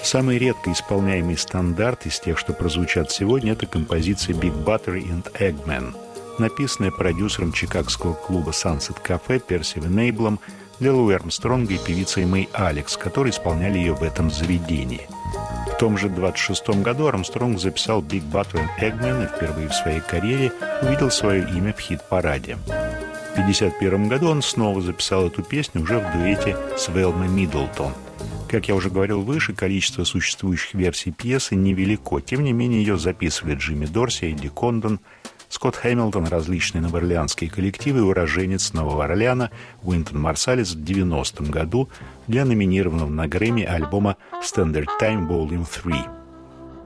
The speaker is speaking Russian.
Самый редко исполняемый стандарт из тех, что прозвучат сегодня, это композиция «Big Butter and Eggman», написанная продюсером чикагского клуба Sunset Cafe Перси Венейблом для Луи Армстронга и певицей Мэй Алекс, которые исполняли ее в этом заведении. В том же 26 году Армстронг записал «Big Butter and Eggman» и впервые в своей карьере увидел свое имя в хит-параде. В 1951 году он снова записал эту песню уже в дуэте с Велмой Миддлтон. Как я уже говорил выше, количество существующих версий пьесы невелико. Тем не менее, ее записывали Джимми Дорси, Эдди Кондон, Скотт Хэмилтон, различные новоорлеанские коллективы и уроженец Нового Орлеана Уинтон Марсалис в 1990 году для номинированного на Грэмми альбома «Standard Time Volume 3».